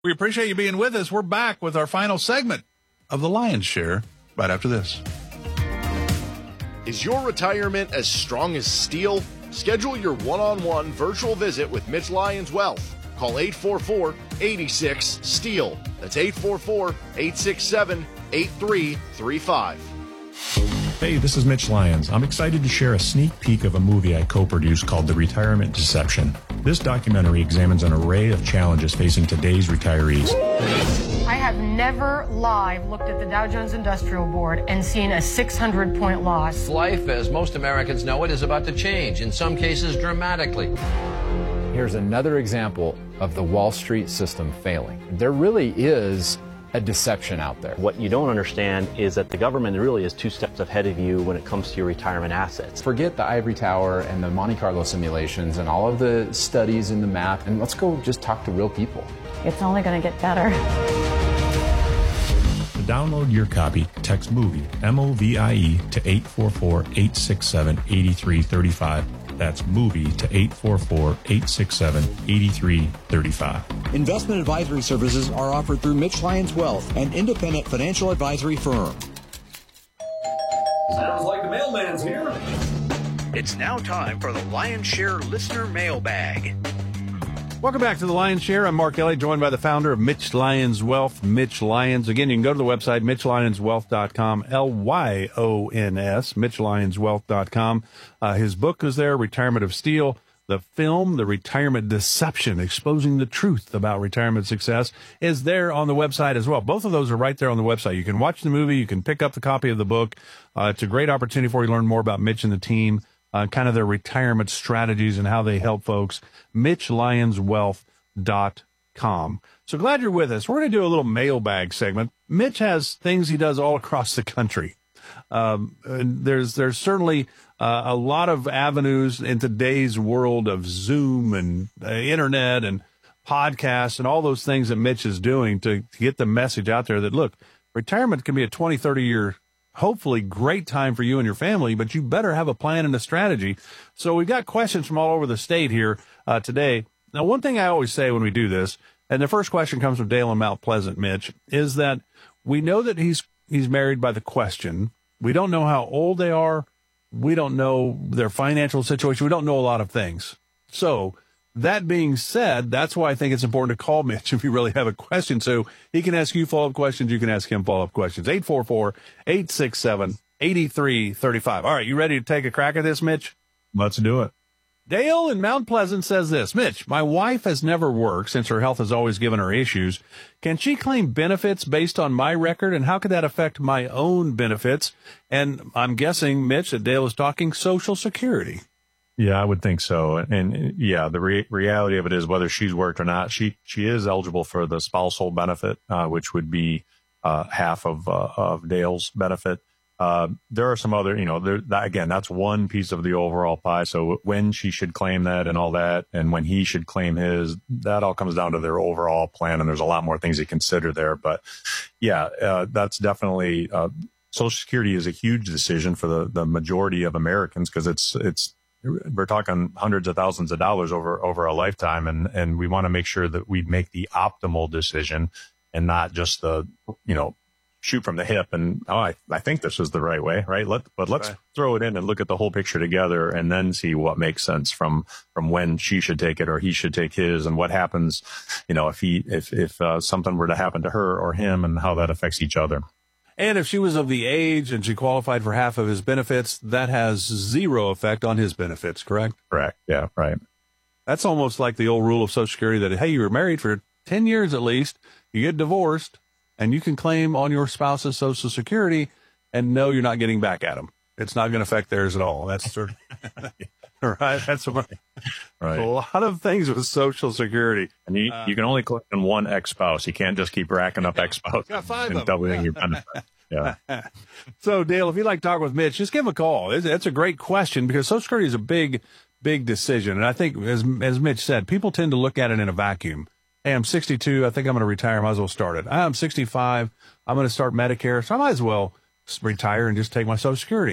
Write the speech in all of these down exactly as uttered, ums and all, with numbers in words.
We appreciate you being with us. We're back with our final segment of the Lion's Share right after this. Is your retirement as strong as steel? Schedule your one-on-one virtual visit with Mitch Lyons Wealth. Call eight four four, eight six, STEEL. That's eight four four, eight six seven, eight three three five. Hey, this is Mitch Lyons. I'm excited to share a sneak peek of a movie I co-produced called The Retirement Deception. This documentary examines an array of challenges facing today's retirees. I have never live looked at the Dow Jones Industrial Board and seen a six hundred point loss. Life, as most Americans know it, is about to change, in some cases dramatically. Here's another example of the Wall Street system failing. There really is a deception out there. What you don't understand is that the government really is two steps ahead of you when it comes to your retirement assets. Forget the ivory tower and the Monte Carlo simulations and all of the studies and the math, and let's go just talk to real people. It's only going to get better. To download your copy, text MOVIE, M O V I E, to eight four four, eight six seven, eight three three five. That's MOVIE to eight four four, eight six seven, eight three three five. Investment advisory services are offered through Mitch Lyons Wealth, an independent financial advisory firm. Sounds like the mailman's here. It's now time for the Lion's Share Listener Mailbag. Welcome back to the Lion's Share. I'm Mark Elliott, joined by the founder of Mitch Lyons Wealth, Mitch Lyons. Again, you can go to the website, mitch lyons wealth dot com, L Y O N S, mitch lyons wealth dot com. Uh, his book is there, Retirement of Steel. The film, The Retirement Deception, Exposing the Truth About Retirement Success, is there on the website as well. Both of those are right there on the website. You can watch the movie. You can pick up the copy of the book. Uh, it's a great opportunity for you to learn more about Mitch and the team. Uh, kind of their retirement strategies and how they help folks. mitch lyons wealth dot com. So glad you're with us. We're going to do a little mailbag segment. Mitch has things he does all across the country. Um, and there's there's certainly uh, a lot of avenues in today's world of Zoom and uh, internet and podcasts and all those things that Mitch is doing to, to get the message out there that, look, retirement can be a twenty, thirty year hopefully great time for you and your family, but you better have a plan and a strategy. So we've got questions from all over the state here uh, today. Now, one thing I always say when we do this, and the first question comes from Dale in Mount Pleasant, Mitch, is that we know that he's he's married by the question. We don't know how old they are. We don't know their financial situation. We don't know a lot of things. So that being said, that's why I think it's important to call Mitch if you really have a question. So he can ask you follow-up questions. You can ask him follow-up questions. eight four four, eight six seven, eight three three five. All right, you ready to take a crack at this, Mitch? Let's do it. Dale in Mount Pleasant says this. Mitch, my wife has never worked since her health has always given her issues. Can she claim benefits based on my record, and how could that affect my own benefits? And I'm guessing, Mitch, that Dale is talking Social Security. Yeah, I would think so. And, and yeah, the re- reality of it is whether she's worked or not, she she is eligible for the spousal benefit, uh, which would be uh, half of uh, of Dale's benefit. Uh, there are some other, you know, there, that, again, that's one piece of the overall pie. So when she should claim that and all that, and when he should claim his, that all comes down to their overall plan. And there's a lot more things to consider there. But yeah, uh, that's definitely, uh, Social Security is a huge decision for the, the majority of Americans because it's, it's, we're talking hundreds of thousands of dollars over, over a lifetime. And, and we want to make sure that we make the optimal decision and not just the, you know, shoot from the hip and, oh, I, I think this is the right way, right? Let, but let's right. throw it in and look at the whole picture together and then see what makes sense from, from when she should take it or he should take his and what happens, you know, if he, if, if uh, something were to happen to her or him and how that affects each other. And if she was of the age and she qualified for half of his benefits, that has zero effect on his benefits, correct? Correct. Yeah, right. That's almost like the old rule of Social Security that, hey, you were married for ten years at least, you get divorced, and you can claim on your spouse's Social Security and know you're not getting back at them. It's not going to affect theirs at all. That's sort of, right. That's right. Right. A lot of things with Social Security. And you, uh, you can only claim on one ex-spouse. You can't just keep racking up ex-spouse and doubling your benefit. Yeah. So, Dale, if you'd like to talk with Mitch, just give him a call. It's, it's a great question because Social Security is a big, big decision. And I think, as as Mitch said, people tend to look at it in a vacuum. Hey, I'm sixty-two. I think I'm going to retire. Might as well start it. I'm sixty-five. I'm going to start Medicare. So I might as well retire and just take my Social Security.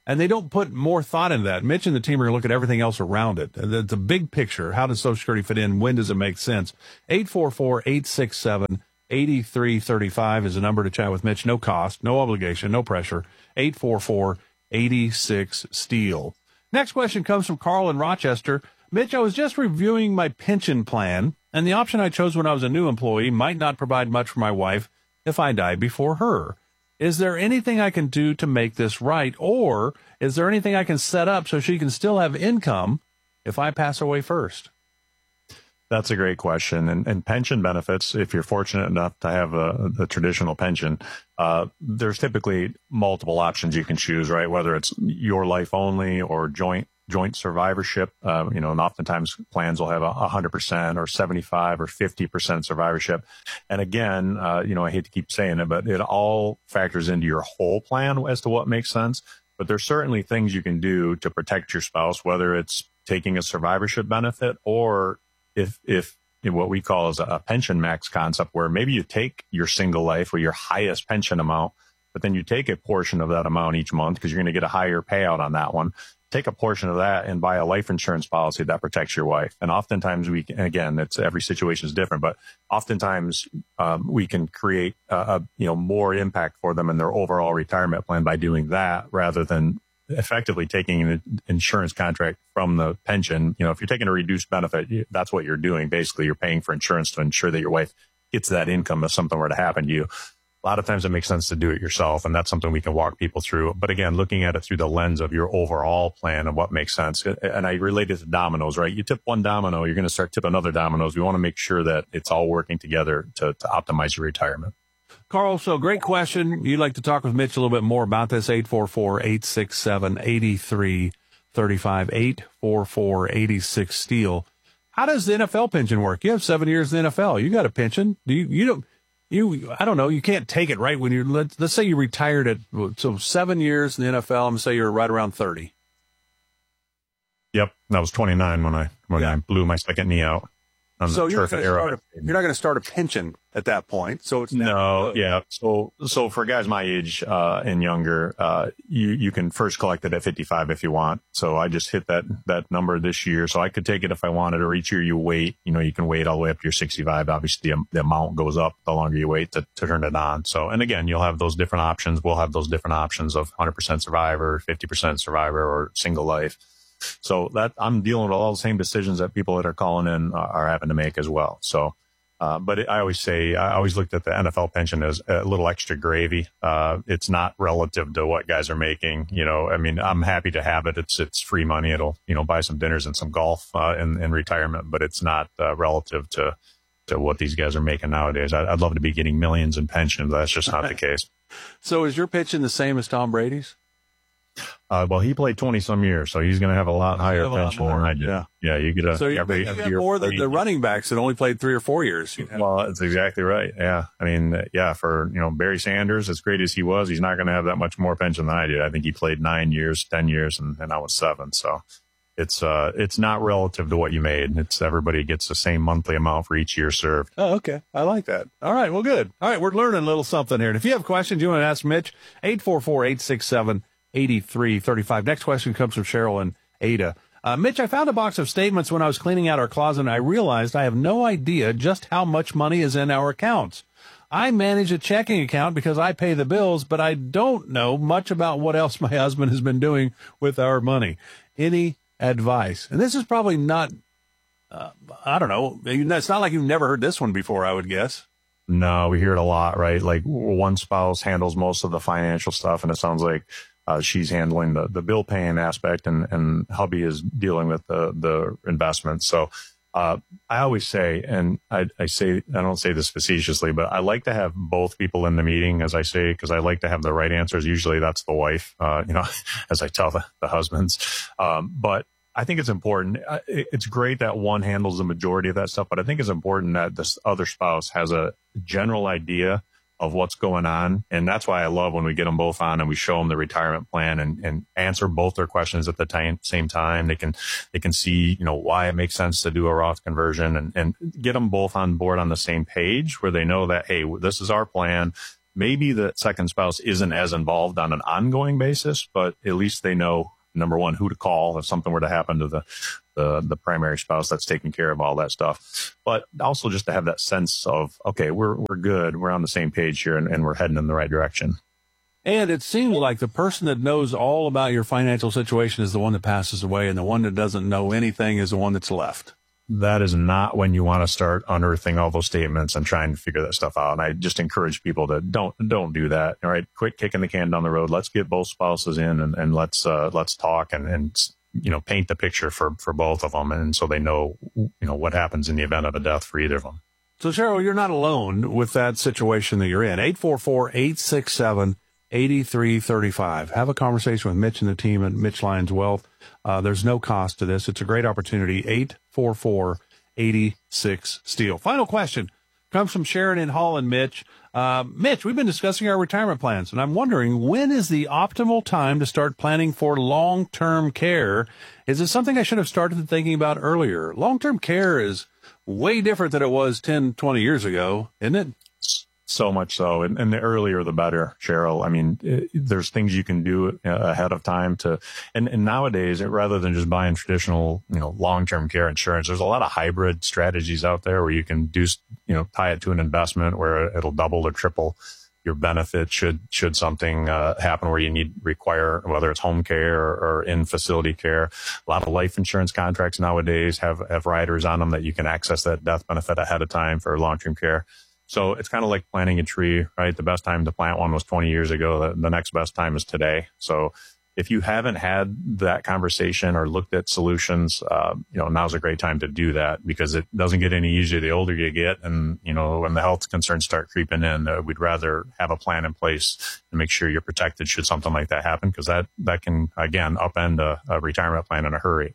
And they don't put more thought into that. Mitch and the team are going to look at everything else around it. It's a big picture. How does Social Security fit in? When does it make sense? eight four four, eight six seven, eight three three five is the number to chat with Mitch. No cost, no obligation, no pressure. eight four four, eight six, STEEL. Next question comes from Carl in Rochester. Mitch, I was just reviewing my pension plan, and the option I chose when I was a new employee might not provide much for my wife if I die before her. Is there anything I can do to make this right, or is there anything I can set up so she can still have income if I pass away first? That's a great question. And, and pension benefits, if you're fortunate enough to have a, a traditional pension, uh, there's typically multiple options you can choose, right? Whether it's your life only or joint joint survivorship, uh, you know, and oftentimes plans will have a one hundred percent or seventy-five or fifty percent survivorship. And again, uh, you know, I hate to keep saying it, but it all factors into your whole plan as to what makes sense. But there's certainly things you can do to protect your spouse, whether it's taking a survivorship benefit or if, if you know, what we call is a pension max concept, where maybe you take your single life or your highest pension amount, but then you take a portion of that amount each month because you're going to get a higher payout on that one. Take a portion of that and buy a life insurance policy that protects your wife. And oftentimes we can, again, it's every situation is different, but oftentimes um, we can create a, a, you know, more impact for them in their overall retirement plan by doing that rather than effectively taking an insurance contract from the pension. You know, if you're taking a reduced benefit, that's what you're doing. Basically, you're paying for insurance to ensure that your wife gets that income if something were to happen to you. A lot of times it makes sense to do it yourself, and that's something we can walk people through. But again, looking at it through the lens of your overall plan and what makes sense. And I relate it to dominoes, right? You tip one domino, you're going to start tipping other dominoes. We want to make sure that it's all working together to, to optimize your retirement. Carl, so great question. You'd like to talk with Mitch a little bit more about this, eight four four, eight six seven, eight three three five, eight four four, eight six, STEEL. How does the N F L pension work? You have seven years in the N F L. You got a pension. Do you, you don't, You, I don't know. You can't take it right when you're, let's, let's say you retired at, so seven years in the N F L, I'm going to say you're right around thirty. Yep. That was twenty-nine when I, when yeah. I blew my second knee out on so the you're turf at Arrowhead. You're not going to start a pension at that point. So it's no, yeah. So, so for guys my age, uh, and younger, uh, you, you can first collect it at fifty-five if you want. So I just hit that, that number this year. So I could take it if I wanted, or each year you wait, you know, you can wait all the way up to your sixty-five. Obviously the, the amount goes up the longer you wait to, to turn it on. So, and again, you'll have those different options. We'll have those different options of one hundred percent survivor, fifty percent survivor, or single life. So that I'm dealing with all the same decisions that people that are calling in are, are having to make as well. So, uh, but it, I always say, I always looked at the N F L pension as a little extra gravy. Uh, it's not relative to what guys are making. You know, I mean, I'm happy to have it. It's, it's free money. It'll, you know, buy some dinners and some golf, uh, in, in retirement, but it's not, uh, relative to, to what these guys are making nowadays. I, I'd love to be getting millions in pensions. That's just not the case. So is your pension the same as Tom Brady's? Uh, well, he played twenty some years, so he's going to have a lot higher a pension lot than I did. Yeah. Yeah. You get a, so you, every, you have more than the running backs that only played three or four years. Well, that's exactly right. Yeah. I mean, yeah, for, you know, Barry Sanders, as great as he was, he's not going to have that much more pension than I did. I think he played nine years, ten years, and, and I was seven. So it's, uh, it's not relative to what you made. It's everybody gets the same monthly amount for each year served. Oh, okay. I like that. All right. Well, good. All right. We're learning a little something here. And if you have questions you want to ask Mitch, eight four four, eight six seven, eight three three five. Next question comes from Cheryl and Ada. Uh, Mitch, I found a box of statements when I was cleaning out our closet, and I realized I have no idea just how much money is in our accounts. I manage a checking account because I pay the bills, but I don't know much about what else my husband has been doing with our money. Any advice? And this is probably not, uh, I don't know. It's not like you've never heard this one before, I would guess. No, we hear it a lot, right? Like one spouse handles most of the financial stuff, and it sounds like Uh, she's handling the, the bill paying aspect, and, and hubby is dealing with the, the investments. So, uh, I always say, and I, I say, I don't say this facetiously, but I like to have both people in the meeting, as I say, because I like to have the right answers. Usually that's the wife, uh, you know, as I tell the, the husbands. Um, but I think it's important. It's great that one handles the majority of that stuff, but I think it's important that this other spouse has a general idea of what's going on. And that's why I love when we get them both on and we show them the retirement plan and, and answer both their questions at the time, same time. They can, they can see, you know, why it makes sense to do a Roth conversion, and, and get them both on board on the same page where they know that, hey, this is our plan. maybe the second spouse isn't as involved on an ongoing basis, but at least they know, number one, who to call if something were to happen to the, the, the primary spouse that's taking care of all that stuff. But also just to have that sense of, okay, we're, we're good. We're on the same page here and, and we're heading in the right direction. And it seems like the person that knows all about your financial situation is the one that passes away, and the one that doesn't know anything is the one that's left. That is not when you want to start unearthing all those statements and trying to figure that stuff out. And I just encourage people to don't don't do that. All right, quit kicking the can down the road. Let's get both spouses in and, and let's uh, let's talk and, and you know paint the picture for for both of them, and so they know you know what happens in the event of a death for either of them. So Cheryl, you're not alone with that situation that you're in. eight four four, eight six seven, eight three three five. Have a conversation with Mitch and the team at Mitch Lyons Wealth. Uh, there's no cost to this. It's a great opportunity. eight four four, eight six, STEEL. Final question comes from Sharon in Holland, Mitch. Uh, Mitch, we've been discussing our retirement plans, and I'm wondering, when is the optimal time to start planning for long-term care? Is it something I should have started thinking about earlier? Long-term care is way different than it was ten, twenty years ago, isn't it? So much so. And, and the earlier, the better, Cheryl. I mean, it, there's things you can do ahead of time to, and, and nowadays, rather than just buying traditional, you know, long-term care insurance, there's a lot of hybrid strategies out there where you can do, you know, tie it to an investment where it'll double or triple your benefit should, should something uh, happen where you need require, whether it's home care or, or in facility care. A lot of life insurance contracts nowadays have, have riders on them that you can access that death benefit ahead of time for long-term care. So it's kind of like planting a tree, right? The best time to plant one was twenty years ago. The, the next best time is today. So if you haven't had that conversation or looked at solutions, uh, you know, now's a great time to do that, because it doesn't get any easier the older you get. And, you know, when the health concerns start creeping in, uh, we'd rather have a plan in place to make sure you're protected should something like that happen, because that, that can, again, upend a, a retirement plan in a hurry.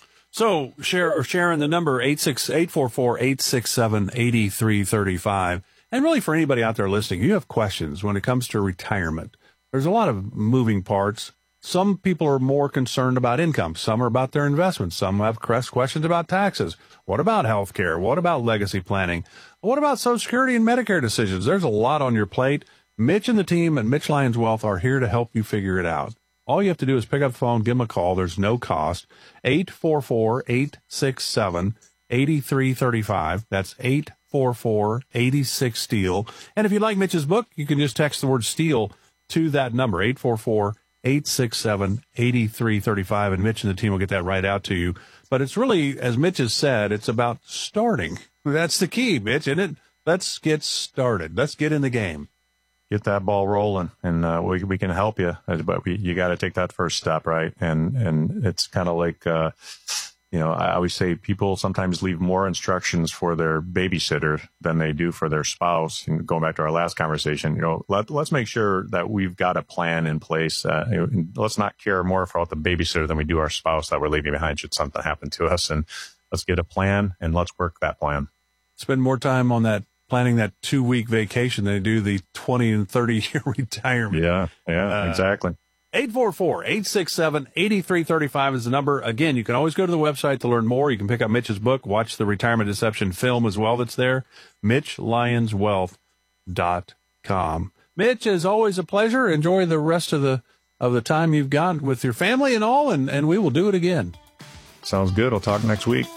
So, Sharon, the number eight four four, eight six seven, eight three three five. And really, for anybody out there listening, you have questions when it comes to retirement. There's a lot of moving parts. Some people are more concerned about income. Some are about their investments. Some have questions about taxes. What about health care? What about legacy planning? What about Social Security and Medicare decisions? There's a lot on your plate. Mitch and the team at Mitch Lyons Wealth are here to help you figure it out. All you have to do is pick up the phone, give them a call. There's no cost. eight four four, eight six seven, eight three three five. That's eight four four, eight six, STEEL. And if you like Mitch's book, you can just text the word STEEL to that number, eight four four, eight six seven, eight three three five, and Mitch and the team will get that right out to you. But it's really, as Mitch has said, it's about starting. That's the key, Mitch, isn't it? Let's get started. Let's get in the game. Get that ball rolling, and uh, we we can help you, but we, you got to take that first step, right? And and it's kind of like, uh, you know, I always say people sometimes leave more instructions for their babysitter than they do for their spouse. And going back to our last conversation, you know, let let's make sure that we've got a plan in place. Uh, let's not care more about the babysitter than we do our spouse that we're leaving behind should something happen to us. And let's get a plan and let's work that plan. Spend more time on that. Planning that two-week vacation, they do the twenty and thirty-year retirement. Yeah, yeah, uh, exactly. eight four four, eight six seven, eight three three five is the number. Again, you can always go to the website to learn more. You can pick up Mitch's book, watch the Retirement Deception film as well that's there, Mitch Lyons Wealth dot com. Mitch, as always, a pleasure. Enjoy the rest of the of the time you've got with your family and all, and, and we will do it again. Sounds good. I'll talk next week.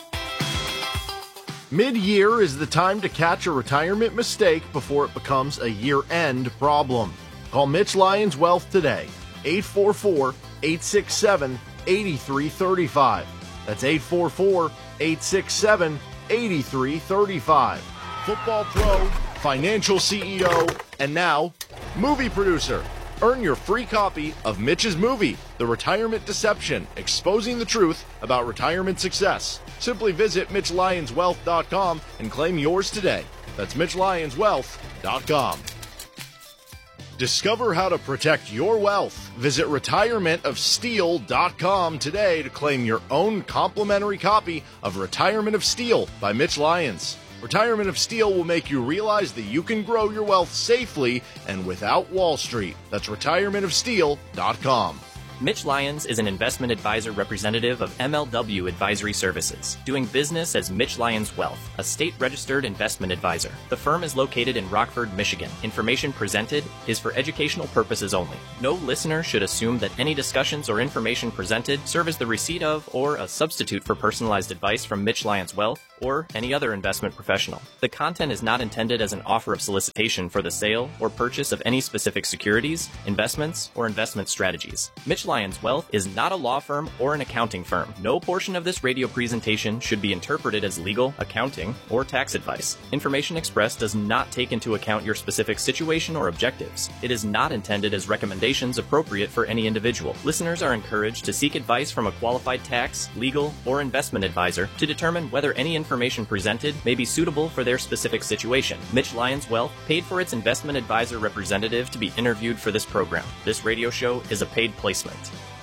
Mid-year is the time to catch a retirement mistake before it becomes a year-end problem. Call Mitch Lyons Wealth today, eight four four, eight six seven, eight three three five. That's eight four four, eight six seven, eight three three five. Football pro, financial C E O, and now, movie producer. Earn your free copy of Mitch's movie, The Retirement Deception, exposing the truth about retirement success. Simply visit Mitch Lyons Wealth dot com and claim yours today. That's Mitch Lyons Wealth dot com. Discover how to protect your wealth. Visit Retirement of Steel dot com today to claim your own complimentary copy of Retirement of Steel by Mitch Lyons. Retirement of Steel will make you realize that you can grow your wealth safely and without Wall Street. That's Retirement of Steel dot com. Mitch Lyons is an investment advisor representative of M L W Advisory Services, doing business as Mitch Lyons Wealth, a state-registered investment advisor. The firm is located in Rockford, Michigan. Information presented is for educational purposes only. No listener should assume that any discussions or information presented serve as the receipt of or a substitute for personalized advice from Mitch Lyons Wealth or any other investment professional. The content is not intended as an offer of solicitation for the sale or purchase of any specific securities, investments, or investment strategies. Mitch Lyons Wealth is not a law firm or an accounting firm. No portion of this radio presentation should be interpreted as legal, accounting, or tax advice. Information expressed does not take into account your specific situation or objectives. It is not intended as recommendations appropriate for any individual. Listeners are encouraged to seek advice from a qualified tax, legal, or investment advisor to determine whether any information presented may be suitable for their specific situation. Mitch Lyons Wealth paid for its investment advisor representative to be interviewed for this program. This radio show is a paid placement.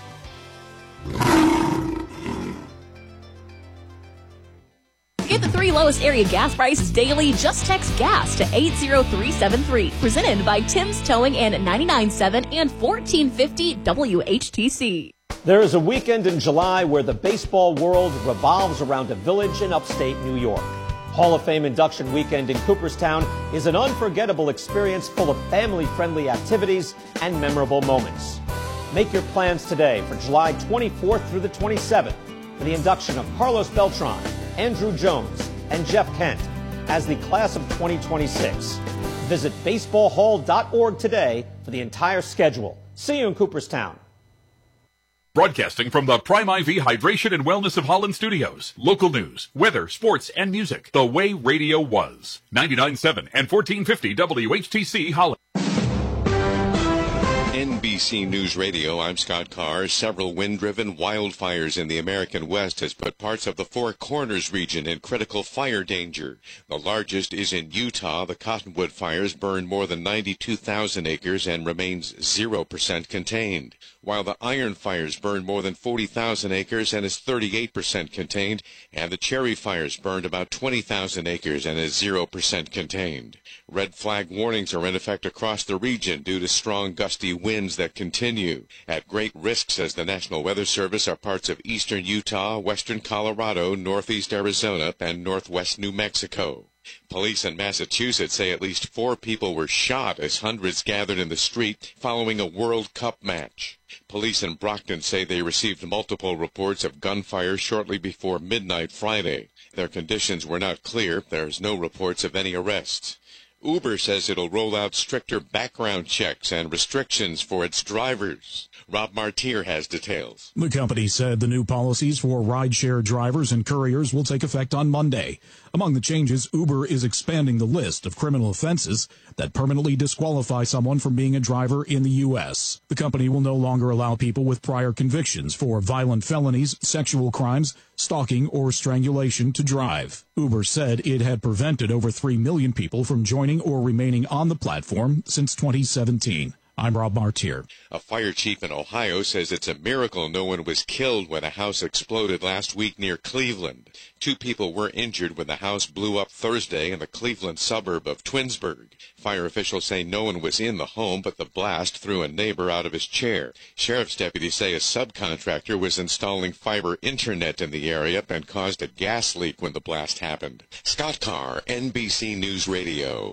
Get the three lowest area gas prices daily. Just text GAS to eight zero three seven three. Presented by Tim's Towing and ninety-nine point seven and fourteen fifty W H T C. There is a weekend in July where the baseball world revolves around a village in upstate New York. Hall of Fame induction weekend in Cooperstown is an unforgettable experience full of family-friendly activities and memorable moments. Make your plans today for July twenty-fourth through the twenty-seventh for the induction of Carlos Beltran, Andrew Jones, and Jeff Kent as the class of twenty twenty-six. Visit baseball hall dot org today for the entire schedule. See you in Cooperstown. Broadcasting from the Prime I V Hydration and Wellness of Holland Studios. Local news, weather, sports, and music. The way radio was. ninety-nine point seven and fourteen fifty W H T C Holland. N B C News Radio, I'm Scott Carr. Several wind-driven wildfires in the American West has put parts of the Four Corners region in critical fire danger. The largest is in Utah. The Cottonwood fires burned more than ninety-two thousand acres and remains zero percent contained, while the Iron fires burned more than forty thousand acres and is thirty-eight percent contained, and the Cherry fires burned about twenty thousand acres and is zero percent contained. Red flag warnings are in effect across the region due to strong gusty winds that continue. At great risk, says the National Weather Service, are parts of eastern Utah, western Colorado, northeast Arizona, and northwest New Mexico. Police in Massachusetts say at least four people were shot as hundreds gathered in the street following a World Cup match. Police in Brockton say they received multiple reports of gunfire shortly before midnight Friday. Their conditions were not clear. There's no reports of any arrests. Uber says it'll roll out stricter background checks and restrictions for its drivers. Rob Martier has details. The company said the new policies for rideshare drivers and couriers will take effect on Monday. Among the changes, Uber is expanding the list of criminal offenses that permanently disqualify someone from being a driver in the U S. The company will no longer allow people with prior convictions for violent felonies, sexual crimes, stalking, or strangulation to drive. Uber said it had prevented over three million people from joining or remaining on the platform since twenty seventeen. I'm Rob Martier. A fire chief in Ohio says it's a miracle no one was killed when a house exploded last week near Cleveland. Two people were injured when the house blew up Thursday in the Cleveland suburb of Twinsburg. Fire officials say no one was in the home, but the blast threw a neighbor out of his chair. Sheriff's deputies say a subcontractor was installing fiber internet in the area and caused a gas leak when the blast happened. Scott Carr, N B C News Radio.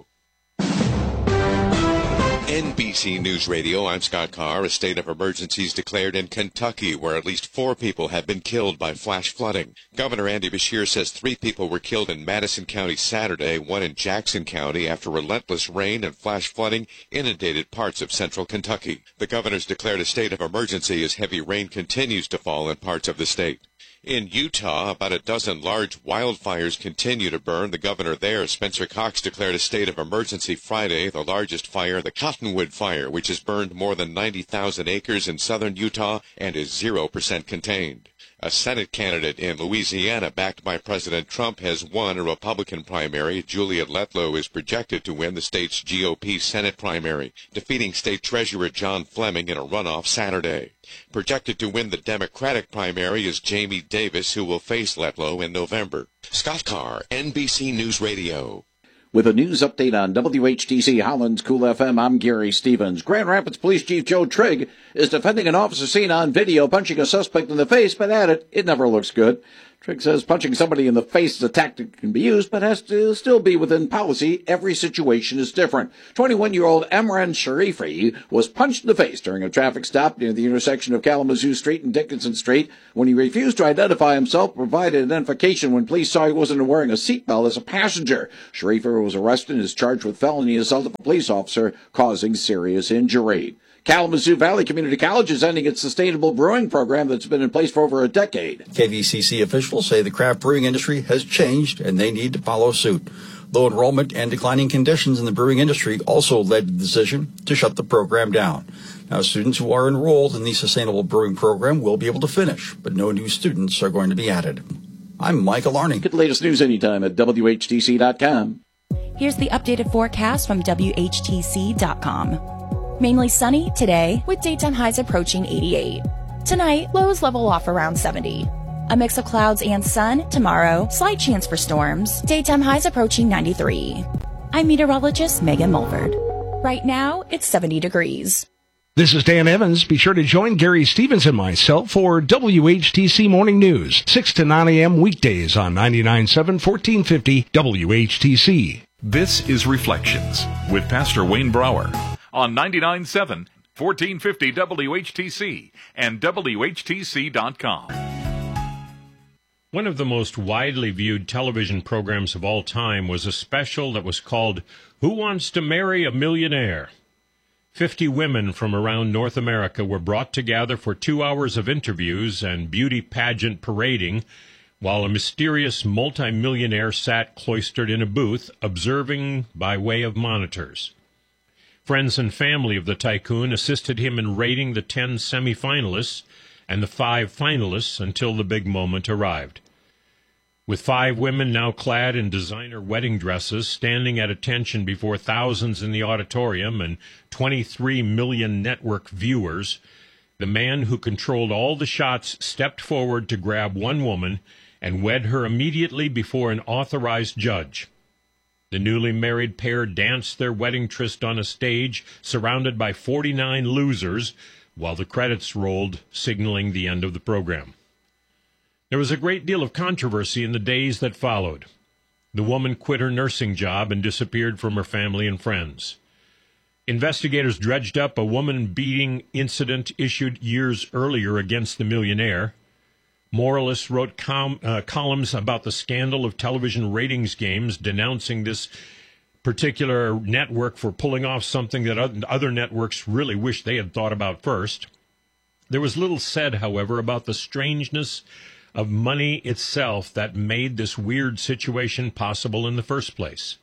N B C News Radio, I'm Scott Carr. A state of emergency is declared in Kentucky, where at least four people have been killed by flash flooding. Governor Andy Beshear says three people were killed in Madison County Saturday, one in Jackson County, after relentless rain and flash flooding inundated parts of central Kentucky. The governor's declared a state of emergency as heavy rain continues to fall in parts of the state. In Utah, about a dozen large wildfires continue to burn. The governor there, Spencer Cox, declared a state of emergency Friday. The largest fire, the Cottonwood Fire, which has burned more than ninety thousand acres in southern Utah and is zero percent contained. A Senate candidate in Louisiana, backed by President Trump, has won a Republican primary. Juliet Letlow is projected to win the state's G O P Senate primary, defeating State Treasurer John Fleming in a runoff Saturday. Projected to win the Democratic primary is Jamie Davis, who will face Letlow in November. Scott Carr, N B C News Radio. With a news update on W H T C Holland's Cool F M, I'm Gary Stevens. Grand Rapids Police Chief Joe Trigg is defending an officer seen on video punching a suspect in the face, but at it, it never looks good. Trigg says punching somebody in the face is a tactic that can be used, but has to still be within policy. Every situation is different. twenty-one-year-old Emran Sharifi was punched in the face during a traffic stop near the intersection of Kalamazoo Street and Dickinson Street when he refused to identify himself, provided identification when police saw he wasn't wearing a seatbelt as a passenger. Sharifi was arrested and is charged with felony assault of a police officer causing serious injury. Kalamazoo Valley Community College is ending its sustainable brewing program that's been in place for over a decade. K V C C officials say the craft brewing industry has changed and they need to follow suit. Low enrollment and declining conditions in the brewing industry also led to the decision to shut the program down. Now, students who are enrolled in the sustainable brewing program will be able to finish, but no new students are going to be added. I'm Michael Arning. Get the latest news anytime at W H T C dot com. Here's the updated forecast from W H T C dot com. Mainly sunny today, with daytime highs approaching eighty-eight. Tonight, lows level off around seventy. A mix of clouds and sun tomorrow, slight chance for storms, daytime highs approaching ninety-three. I'm meteorologist Megan Mulford. Right now, it's seventy degrees. This is Dan Evans. Be sure to join Gary Stevens and myself for W H T C Morning News, six to nine a.m. weekdays on ninety-nine point seven, fourteen fifty W H T C. This is Reflections with Pastor Wayne Brower on ninety-nine point seven, fourteen fifty W H T C and W H T C dot com. One of the most widely viewed television programs of all time was a special that was called Who Wants to Marry a Millionaire? Fifty women from around North America were brought together for two hours of interviews and beauty pageant parading, while a mysterious multimillionaire sat cloistered in a booth, observing by way of monitors. Friends and family of the tycoon assisted him in rating the ten semifinalists and the five finalists until the big moment arrived. With five women now clad in designer wedding dresses standing at attention before thousands in the auditorium and twenty-three million network viewers, the man who controlled all the shots stepped forward to grab one woman and wed her immediately before an authorized judge. The newly married pair danced their wedding tryst on a stage surrounded by forty-nine losers while the credits rolled, signaling the end of the program. There was a great deal of controversy in the days that followed. The woman quit her nursing job and disappeared from her family and friends. Investigators dredged up a woman-beating incident issued years earlier against the millionaire. Moralists wrote com- uh, columns about the scandal of television ratings games, denouncing this particular network for pulling off something that other networks really wish they had thought about first. There was little said, however, about the strangeness of money itself that made this weird situation possible in the first place.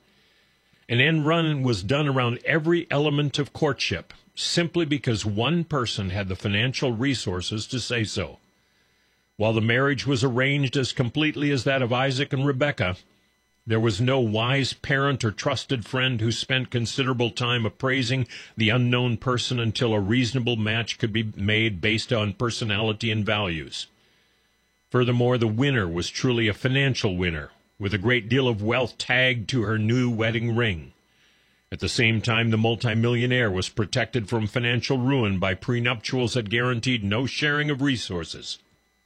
An end run was done around every element of courtship, simply because one person had the financial resources to say so. While the marriage was arranged as completely as that of Isaac and Rebekah, there was no wise parent or trusted friend who spent considerable time appraising the unknown person until a reasonable match could be made based on personality and values. Furthermore, the winner was truly a financial winner, with a great deal of wealth tagged to her new wedding ring. At the same time, the multimillionaire was protected from financial ruin by prenuptials that guaranteed no sharing of resources.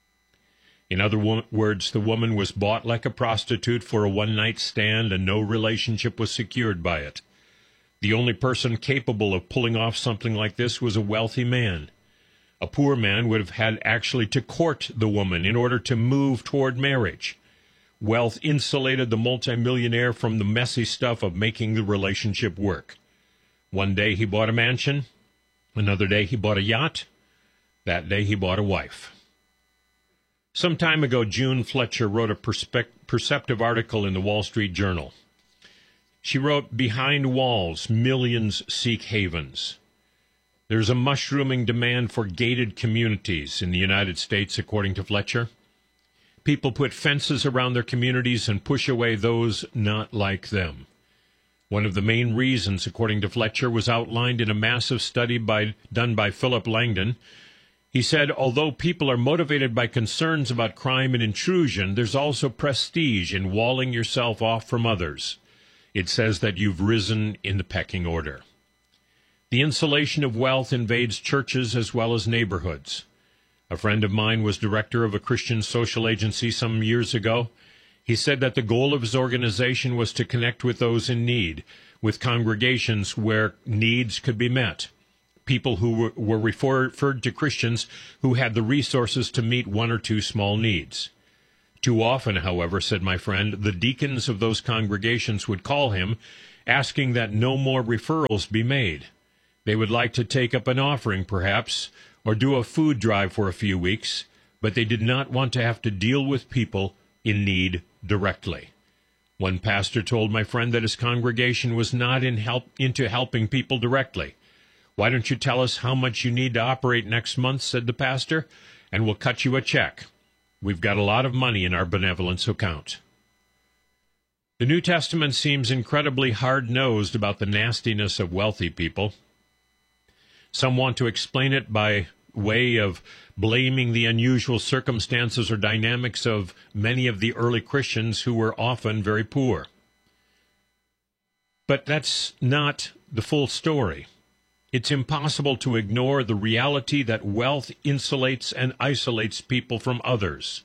In other wo- words, the woman was bought like a prostitute for a one-night stand, and no relationship was secured by it. The only person capable of pulling off something like this was a wealthy man. A poor man would have had actually to court the woman in order to move toward marriage. Wealth insulated the multimillionaire from the messy stuff of making the relationship work. One day he bought a mansion. Another day he bought a yacht. That day he bought a wife. Some time ago, June Fletcher wrote a perspec- perceptive article in the Wall Street Journal. She wrote, "Behind walls, millions seek havens." There's a mushrooming demand for gated communities in the United States, according to Fletcher. People put fences around their communities and push away those not like them. One of the main reasons, according to Fletcher, was outlined in a massive study by, done by Philip Langdon. He said, although people are motivated by concerns about crime and intrusion, there's also prestige in walling yourself off from others. It says that you've risen in the pecking order. The insulation of wealth invades churches as well as neighborhoods. A friend of mine was director of a Christian social agency some years ago. He said that the goal of his organization was to connect with those in need, with congregations where needs could be met, people who were, were referred to Christians who had the resources to meet one or two small needs. Too often, however, said my friend, the deacons of those congregations would call him, asking that no more referrals be made. They would like to take up an offering, perhaps, or do a food drive for a few weeks, but they did not want to have to deal with people in need directly. One pastor told my friend that his congregation was not in help, into helping people directly. "Why don't you tell us how much you need to operate next month," said the pastor, "and we'll cut you a check. We've got a lot of money in our benevolence account." The New Testament seems incredibly hard-nosed about the nastiness of wealthy people. Some want to explain it by way of blaming the unusual circumstances or dynamics of many of the early Christians who were often very poor. But that's not the full story. It's impossible to ignore the reality that wealth insulates and isolates people from others.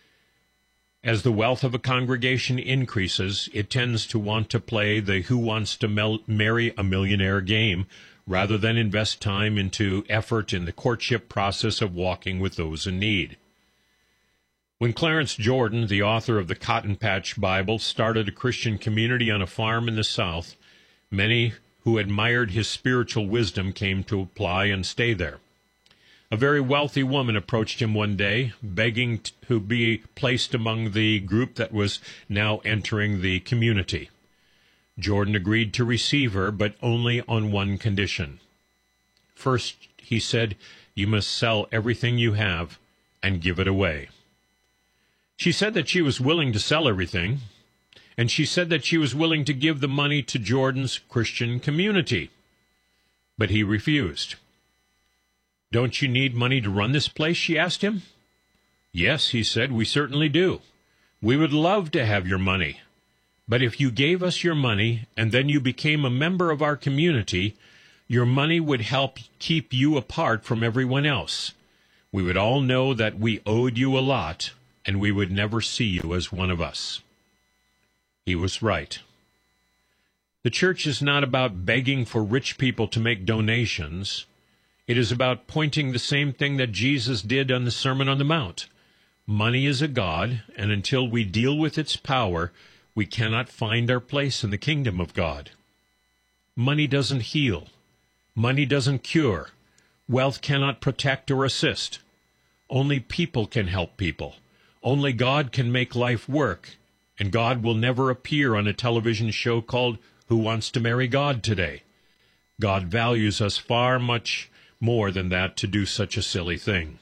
As the wealth of a congregation increases, it tends to want to play the who wants to mel- marry a millionaire game rather than invest time into effort in the courtship process of walking with those in need. When Clarence Jordan, the author of the Cotton Patch Bible, started a Christian community on a farm in the South, many who admired his spiritual wisdom came to apply and stay there. A very wealthy woman approached him one day, begging to be placed among the group that was now entering the community. Jordan agreed to receive her, but only on one condition. First, he said, "You must sell everything you have and give it away." She said that she was willing to sell everything, and she said that she was willing to give the money to Jordan's Christian community. But he refused. "Don't you need money to run this place?" she asked him. "Yes," he said, "we certainly do. We would love to have your money. But if you gave us your money and then you became a member of our community, your money would help keep you apart from everyone else. We would all know that we owed you a lot, and we would never see you as one of us." He was right. The church is not about begging for rich people to make donations. It is about pointing the same thing that Jesus did on the Sermon on the Mount. Money is a god, and until we deal with its power, we cannot find our place in the kingdom of God. Money doesn't heal. Money doesn't cure. Wealth cannot protect or assist. Only people can help people. Only God can make life work, and God will never appear on a television show called Who Wants to Marry God Today? God values us far much more than that to do such a silly thing.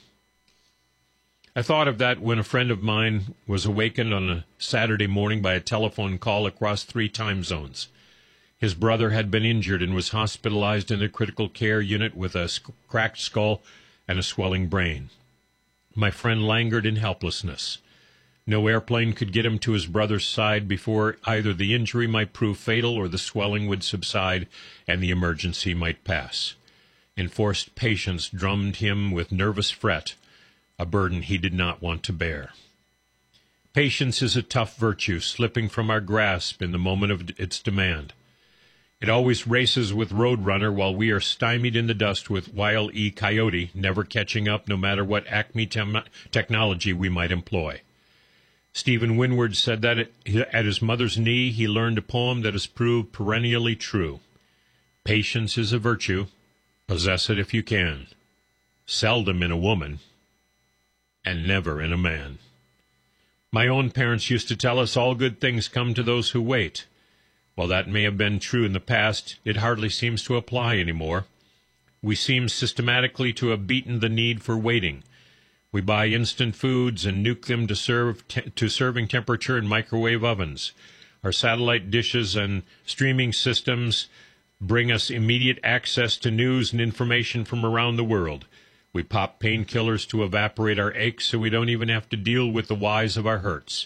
I thought of that when a friend of mine was awakened on a Saturday morning by a telephone call across three time zones. His brother had been injured and was hospitalized in a critical care unit with a cracked skull and a swelling brain. My friend languored in helplessness. No airplane could get him to his brother's side before either the injury might prove fatal or the swelling would subside and the emergency might pass. Enforced patience drummed him with nervous fret, a burden he did not want to bear. Patience is a tough virtue, slipping from our grasp in the moment of its demand. It always races with Roadrunner while we are stymied in the dust with Wile E. Coyote, never catching up no matter what acme tem- technology we might employ. Stephen Winward said that at his mother's knee he learned a poem that has proved perennially true. Patience is a virtue. Possess it if you can. Seldom in a woman, and never in a man. My own parents used to tell us all good things come to those who wait. While that may have been true in the past, it hardly seems to apply anymore. We seem systematically to have beaten the need for waiting. We buy instant foods and nuke them to serve te- to serving temperature in microwave ovens. Our satellite dishes and streaming systems bring us immediate access to news and information from around the world. We pop painkillers to evaporate our aches so we don't even have to deal with the whys of our hurts.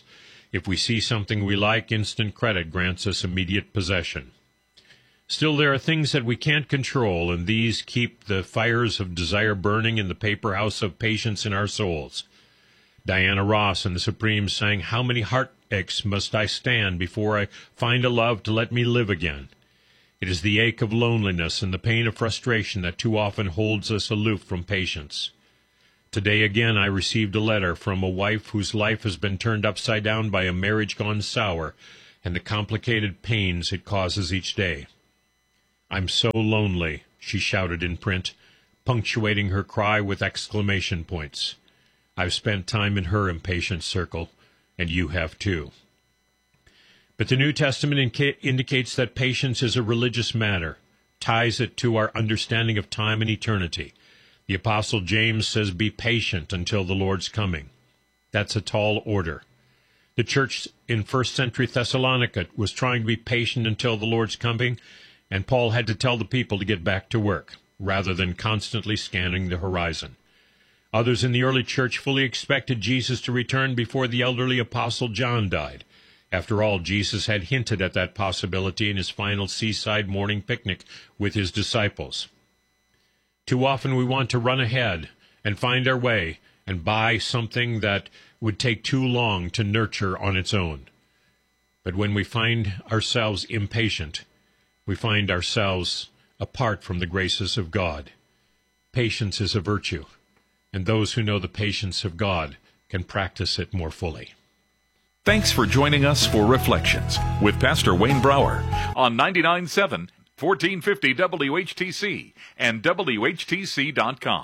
If we see something we like, instant credit grants us immediate possession. Still, there are things that we can't control, and these keep the fires of desire burning in the paper house of patience in our souls. Diana Ross and the Supremes sang, "How many heartaches must I stand before I find a love to let me live again?" It is the ache of loneliness and the pain of frustration that too often holds us aloof from patience. Today again I received a letter from a wife whose life has been turned upside down by a marriage gone sour and the complicated pains it causes each day. "I'm so lonely," she shouted in print, punctuating her cry with exclamation points. I've spent time in her impatient circle, and you have too. But the New Testament inca- indicates that patience is a religious matter, ties it to our understanding of time and eternity. The Apostle James says, "Be patient until the Lord's coming." That's a tall order. The church in first century Thessalonica was trying to be patient until the Lord's coming, and Paul had to tell the people to get back to work, rather than constantly scanning the horizon. Others in the early church fully expected Jesus to return before the elderly Apostle John died. After all, Jesus had hinted at that possibility in his final seaside morning picnic with his disciples. Too often we want to run ahead and find our way and buy something that would take too long to nurture on its own. But when we find ourselves impatient, we find ourselves apart from the graces of God. Patience is a virtue, and those who know the patience of God can practice it more fully. Thanks for joining us for Reflections with Pastor Wayne Brower on ninety-nine point seven, fourteen fifty W H T C and W H T C dot com.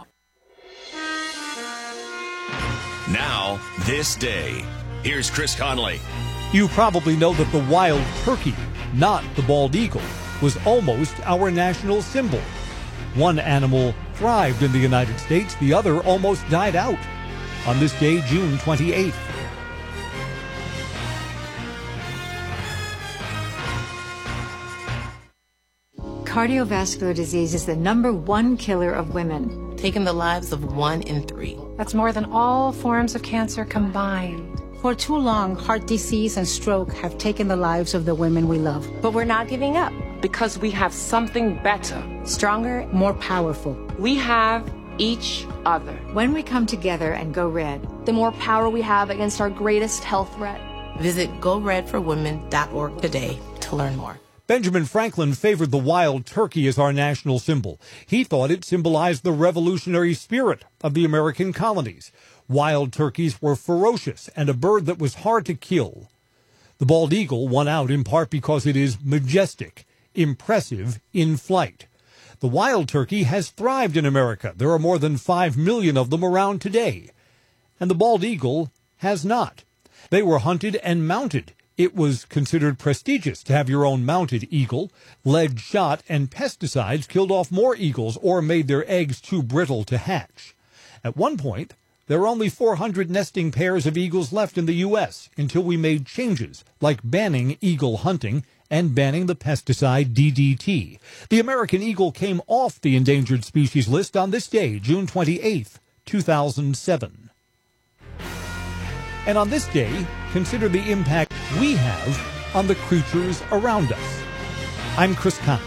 Now, this day. Here's Chris Conley. You probably know that the wild turkey, not the bald eagle, was almost our national symbol. One animal thrived in the United States, the other almost died out. On this day, June twenty-eighth. Cardiovascular disease is the number one killer of women, taking the lives of one in three. That's more than all forms of cancer combined. For too long, heart disease and stroke have taken the lives of the women we love. But we're not giving up because we have something better, stronger, more powerful. We have each other. When we come together and go red, the more power we have against our greatest health threat. Visit go red for women dot org today to learn more. Benjamin Franklin favored the wild turkey as our national symbol. He thought it symbolized the revolutionary spirit of the American colonies. Wild turkeys were ferocious and a bird that was hard to kill. The bald eagle won out in part because it is majestic, impressive in flight. The wild turkey has thrived in America. There are more than five million of them around today. And the bald eagle has not. They were hunted and mounted. It was considered prestigious to have your own mounted eagle. Lead shot and pesticides killed off more eagles or made their eggs too brittle to hatch. At one point, there were only four hundred nesting pairs of eagles left in the U S until we made changes, like banning eagle hunting and banning the pesticide D D T. The American eagle came off the endangered species list on this day, June twenty-eighth, two thousand seven. And on this day, consider the impact we have on the creatures around us. I'm Chris Conley.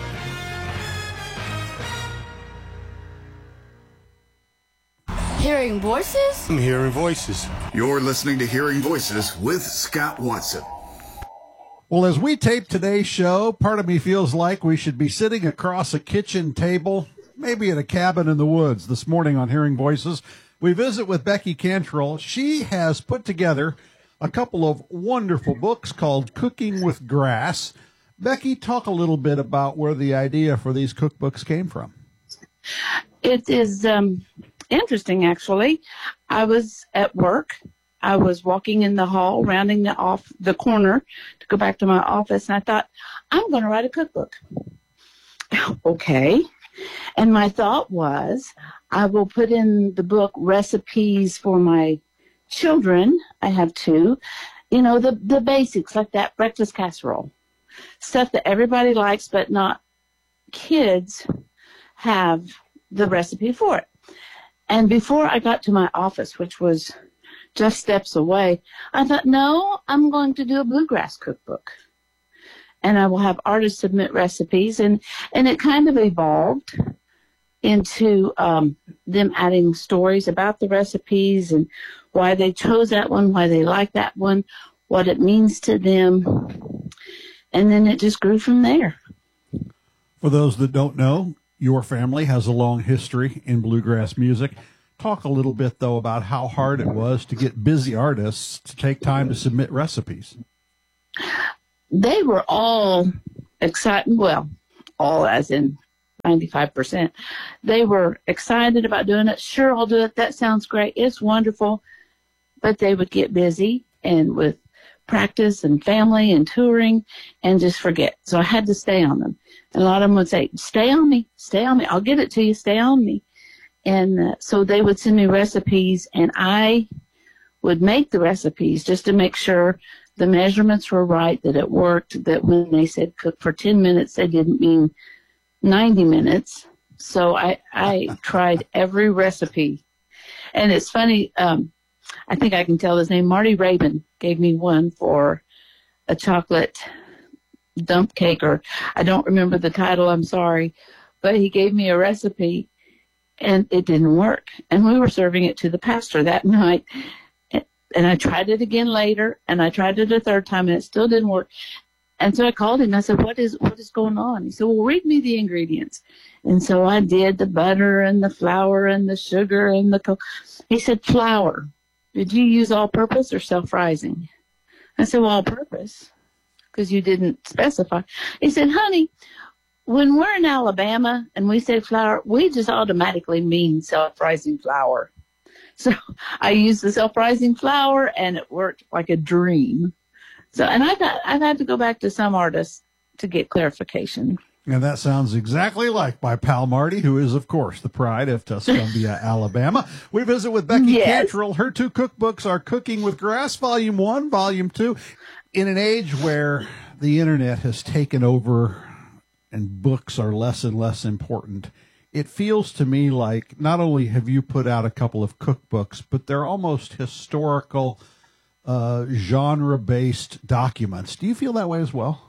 Hearing voices? I'm hearing voices. You're listening to Hearing Voices with Scott Watson. Well, as we tape today's show, part of me feels like we should be sitting across a kitchen table, maybe in a cabin in the woods. This morning on Hearing Voices, we visit with Becky Cantrell. She has put together a couple of wonderful books called Cooking with Grass. Becky, talk a little bit about where the idea for these cookbooks came from. It is um, interesting, actually. I was at work. I was walking in the hall, rounding the off the corner to go back to my office, and I thought, I'm going to write a cookbook. Okay. And my thought was, I will put in the book recipes for my children. I have two. You know, the, the basics, like that breakfast casserole. Stuff that everybody likes, but not kids have the recipe for it. And before I got to my office, which was just steps away. I thought, no, I'm going to do a bluegrass cookbook. And I will have artists submit recipes. And, and it kind of evolved into um, them adding stories about the recipes and why they chose that one, why they like that one, what it means to them. And then it just grew from there. For those that don't know, your family has a long history in bluegrass music. Talk a little bit, though, about how hard it was to get busy artists to take time to submit recipes. They were all excited, well, all as in ninety-five percent. They were excited about doing it. Sure, I'll do it. That sounds great. It's wonderful. But they would get busy and with practice and family and touring and just forget. So I had to stay on them. And a lot of them would say, stay on me, stay on me. I'll get it to you, stay on me. And uh, so they would send me recipes, and I would make the recipes just to make sure the measurements were right, that it worked, that when they said cook for ten minutes, they didn't mean ninety minutes. So I, I tried every recipe. And it's funny, um, I think I can tell his name. Marty Rabin gave me one for a chocolate dump cake, or I don't remember the title, I'm sorry. But he gave me a recipe, and it didn't work. And we were serving it to the pastor that night. And I tried it again later, and I tried it a third time, and it still didn't work. And so I called him, and I said, what is what is going on? He said, well, read me the ingredients. And so I did the butter and the flour and the sugar and the cocoa. He said, flour. Did you use all-purpose or self-rising? I said, well, all-purpose, because you didn't specify. He said, honey, when we're in Alabama and we say flour, we just automatically mean self-rising flour. So I used the self-rising flour, and it worked like a dream. So, and I've, got, I've had to go back to some artists to get clarification. And that sounds exactly like my pal Marty, who is, of course, the pride of Tuscumbia, Alabama. We visit with Becky yes. Cantrell. Her two cookbooks are Cooking with Grass, Volume one, Volume two. In an age where the Internet has taken over and books are less and less important, it feels to me like not only have you put out a couple of cookbooks, but they're almost historical, uh, genre-based documents. Do you feel that way as well?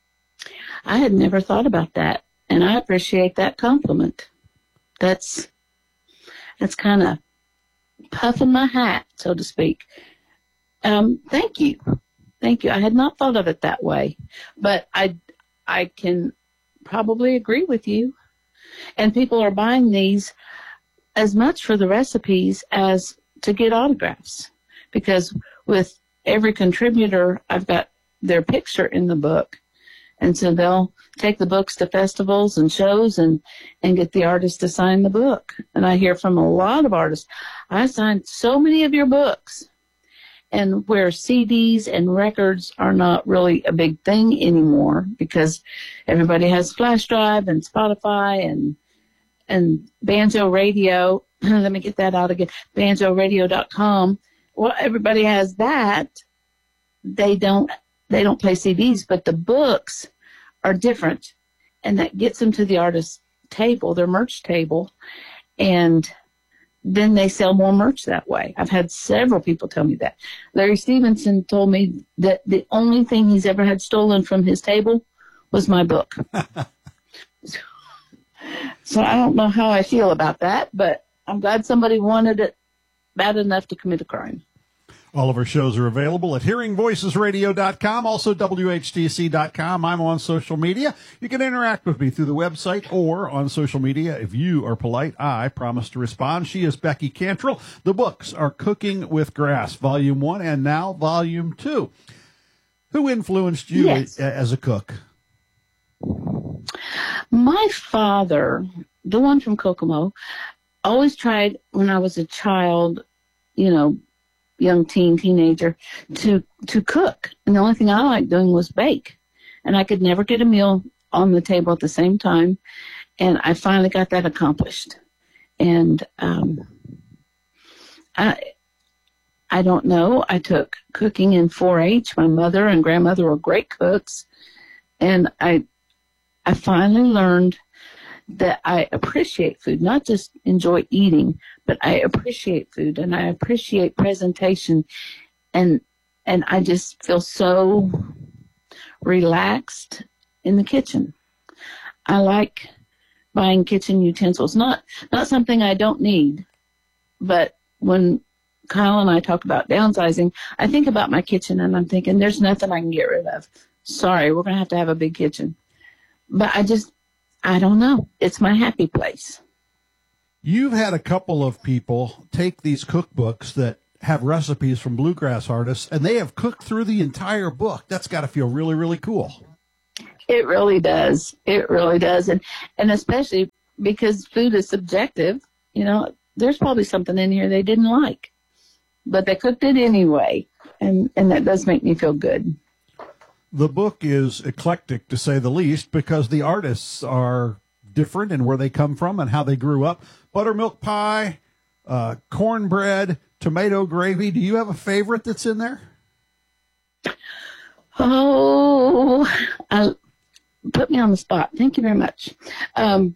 I had never thought about that, and I appreciate that compliment. That's that's kind of puffing my hat, so to speak. Um, thank you. Thank you. I had not thought of it that way, but I, I can probably agree with you. And people are buying these as much for the recipes as to get autographs, because with every contributor, I've got their picture in the book. And so they'll take the books to festivals and shows and, and get the artist to sign the book. And I hear from a lot of artists, I signed so many of your books. And where C Ds and records are not really a big thing anymore because everybody has flash drive and Spotify and and Banjo Radio. Let me get that out again. banjo radio dot com. Well, everybody has that. They don't they don't play C Ds, but the books are different, and that gets them to the artist's table, their merch table, and then they sell more merch that way. I've had several people tell me that. Larry Stevenson told me that the only thing he's ever had stolen from his table was my book. so, so I don't know how I feel about that, but I'm glad somebody wanted it bad enough to commit a crime. All of our shows are available at hearing voices radio dot com, also W H T C dot com. I'm on social media. You can interact with me through the website or on social media. If you are polite, I promise to respond. She is Becky Cantrell. The books are Cooking with Grass, Volume one, and now Volume two. Who influenced you yes. as a cook? My father, the one from Kokomo, always tried when I was a child, you know, young teen, teenager, to, to cook. And the only thing I liked doing was bake. And I could never get a meal on the table at the same time. And I finally got that accomplished. And um, I I don't know. I took cooking in four H. My mother and grandmother were great cooks. And I I finally learned that I appreciate food, not just enjoy eating, but I appreciate food and I appreciate presentation. And, and I just feel so relaxed in the kitchen. I like buying kitchen utensils, not, not something I don't need, but when Kyle and I talk about downsizing, I think about my kitchen and I'm thinking there's nothing I can get rid of. Sorry, we're going to have to have a big kitchen. But I just, I don't know. It's my happy place. You've had a couple of people take these cookbooks that have recipes from bluegrass artists, and they have cooked through the entire book. That's got to feel really, really cool. It really does. It really does. And, and especially because food is subjective, you know, there's probably something in here they didn't like, but they cooked it anyway. And, and that does make me feel good. The book is eclectic, to say the least, because the artists are different in where they come from and how they grew up. Buttermilk pie, uh, cornbread, tomato gravy. Do you have a favorite that's in there? Oh, I, put me on the spot. Thank you very much. Um,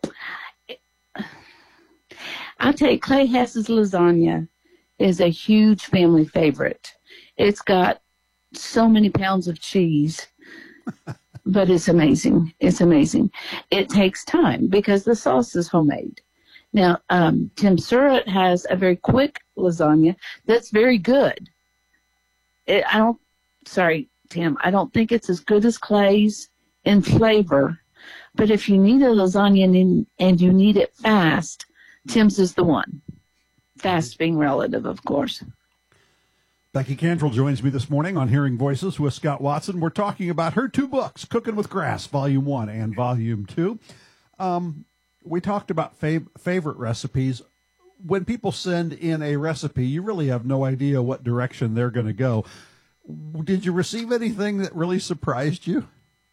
I'll tell you, Clay Hess's lasagna is a huge family favorite. It's got so many pounds of cheese, but it's amazing. It's amazing. It takes time because the sauce is homemade. Now, um, Tim Surratt has a very quick lasagna that's very good. It, I don't, sorry, Tim, I don't think it's as good as Clay's in flavor, but if you need a lasagna and, and you need it fast, Tim's is the one. Fast being relative, of course. Becky Cantrell joins me this morning on Hearing Voices with Scott Watson. We're talking about her two books, Cooking with Grass, Volume one and Volume two. Um, we talked about fav- favorite recipes. When people send in a recipe, you really have no idea what direction they're going to go. Did you receive anything that really surprised you?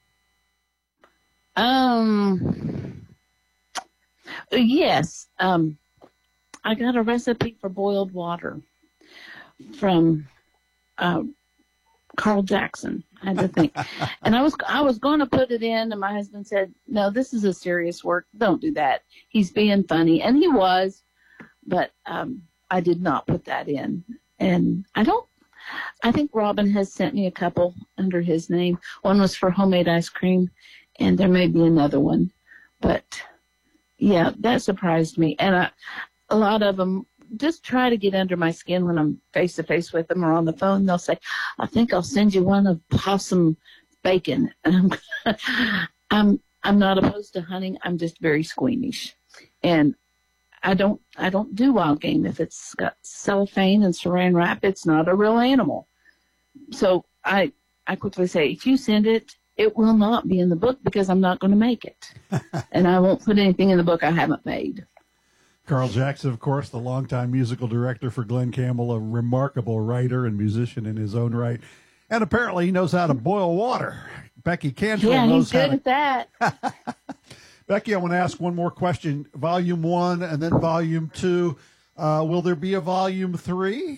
Um, yes. Um, I got a recipe for boiled water from uh, Carl Jackson. I had to think. And I was I was going to put it in, and my husband said, no, this is a serious work. Don't do that. He's being funny. And he was, but um, I did not put that in. And I don't, I think Robin has sent me a couple under his name. One was for homemade ice cream, and there may be another one. But, yeah, that surprised me. And I, a lot of them just try to get under my skin when I'm face-to-face with them or on the phone. They'll say, I think I'll send you one of possum bacon. And I'm, I'm, I'm not opposed to hunting. I'm just very squeamish. And I don't I don't do wild game. If it's got cellophane and saran wrap, it's not a real animal. So I I quickly say, if you send it, it will not be in the book because I'm not going to make it. And I won't put anything in the book I haven't made. Carl Jackson, of course, the longtime musical director for Glenn Campbell, a remarkable writer and musician in his own right. And apparently he knows how to boil water. Becky Cantrell yeah, knows he's good how to... at that. Becky, I want to ask one more question. Volume one and then volume two. Uh, will there be a volume three?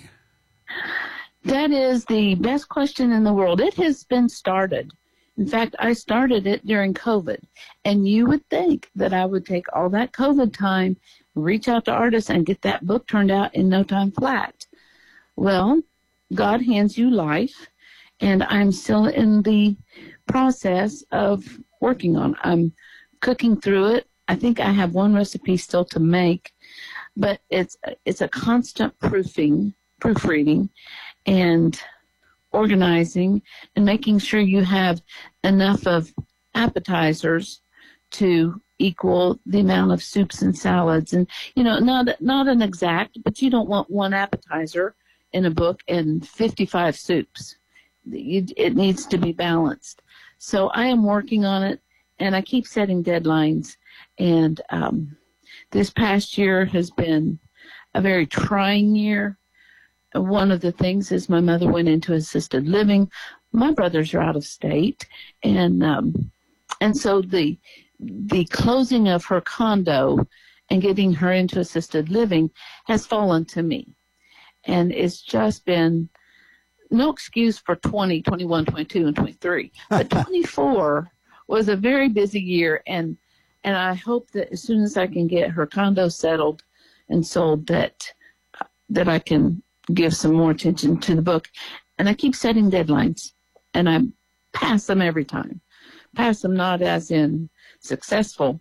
That is the best question in the world. It has been started. In fact, I started it during COVID. And you would think that I would take all that COVID time, reach out to artists, and get that book turned out in no time flat. Well, God hands you life, and I'm still in the process of working on it. I'm cooking through it. I think I have one recipe still to make, but it's it's a constant proofing, proofreading, and organizing, and making sure you have enough of appetizers to equal the amount of soups and salads. And, you know, not not an exact, but you don't want one appetizer in a book and fifty-five soups. It needs to be balanced. So I am working on it, and I keep setting deadlines. And um, this past year has been a very trying year. One of the things is my mother went into assisted living. My brothers are out of state. And um, and so the the closing of her condo and getting her into assisted living has fallen to me. And it's just been no excuse for twenty, twenty-one, twenty-two, and twenty-three. But twenty-four was a very busy year, and And I hope that as soon as I can get her condo settled and sold, that that I can give some more attention to the book. And I keep setting deadlines, and I pass them every time. Pass them not as in successful.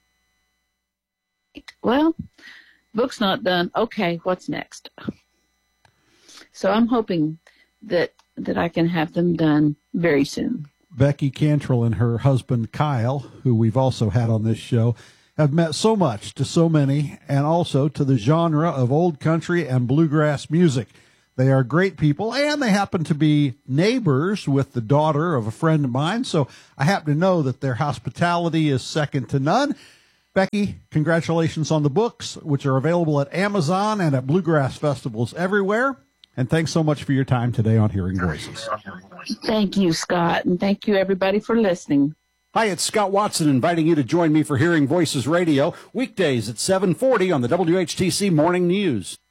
Well, book's not done. Okay, what's next? So I'm hoping that that I can have them done very soon. Becky Cantrell and her husband Kyle, who we've also had on this show, have meant so much to so many, and also to the genre of old country and bluegrass music. They are great people, and they happen to be neighbors with the daughter of a friend of mine, so I happen to know that their hospitality is second to none. Becky, congratulations on the books, which are available at Amazon and at bluegrass festivals everywhere. And thanks so much for your time today on Hearing Voices. Thank you, Scott, and thank you, everybody, for listening. Hi, it's Scott Watson inviting you to join me for Hearing Voices Radio, weekdays at seven forty on the W H T C Morning News.